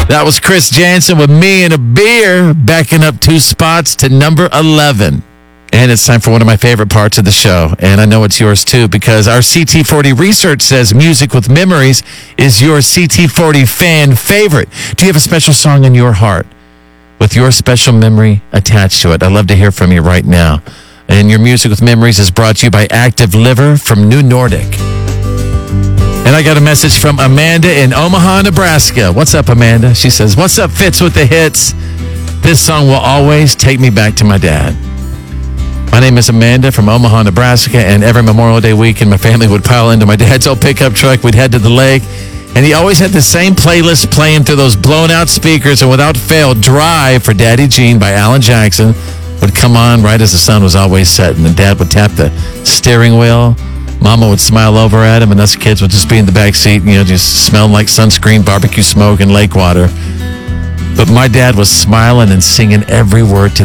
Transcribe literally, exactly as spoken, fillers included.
That was Chris Jansen with Me and a Beer, backing up two spots to number eleven. And it's time for one of my favorite parts of the show, and I know it's yours too, because our C T forty research says Music with Memories is your C T forty fan favorite. Do you have a special song in your heart with your special memory attached to it? I'd love to hear from you right now. And your Music with Memories is brought to you by Active Liver from New Nordic. And I got a message from Amanda in Omaha, Nebraska. What's up, Amanda? She says, what's up, Fitz with the hits? This song will always take me back to my dad. My name is Amanda from Omaha, Nebraska, and every Memorial Day weekend, my family would pile into my dad's old pickup truck. We'd head to the lake, and he always had the same playlist playing through those blown-out speakers, and without fail, Drive for Daddy Jean by Alan Jackson would come on right as the sun was always setting, and Dad would tap the steering wheel. Mama would smile over at him, and us kids would just be in the back seat, you know, just smelling like sunscreen, barbecue smoke, and lake water. But my dad was smiling and singing every word to